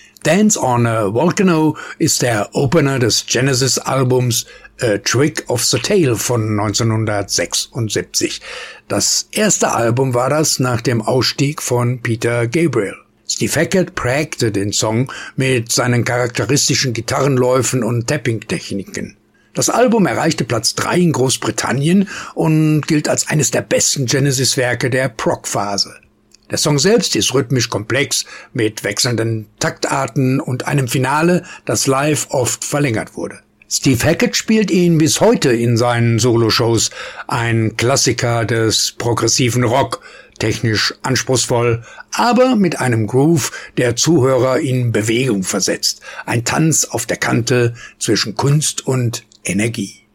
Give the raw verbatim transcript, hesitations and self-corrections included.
Dance on a Volcano ist der Opener des Genesis-Albums A Trick of the Tail von neunzehnhundertsechsundsiebzig. Das erste Album war das nach dem Ausstieg von Peter Gabriel. Steve Hackett prägte den Song mit seinen charakteristischen Gitarrenläufen und Tapping-Techniken. Das Album erreichte Platz drei in Großbritannien und gilt als eines der besten Genesis-Werke der Prog-Phase. Der Song selbst ist rhythmisch komplex mit wechselnden Taktarten und einem Finale, das live oft verlängert wurde. Steve Hackett spielt ihn bis heute in seinen Soloshows, ein Klassiker des progressiven Rock, technisch anspruchsvoll, aber mit einem Groove, der Zuhörer in Bewegung versetzt, ein Tanz auf der Kante zwischen Kunst und Energie.